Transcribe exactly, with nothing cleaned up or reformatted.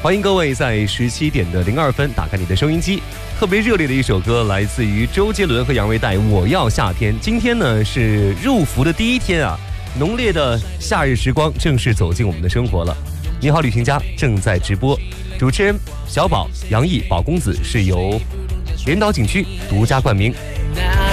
欢迎各位在十七点的零二分打开你的收音机，特别热烈的一首歌来自于周杰伦和杨维代，我要夏天。今天呢是入伏的第一天啊，浓烈的夏日时光正式走进我们的生活了。你好，旅行家正在直播，主持人小宝、杨毅、宝公子是由连岛景区独家冠名。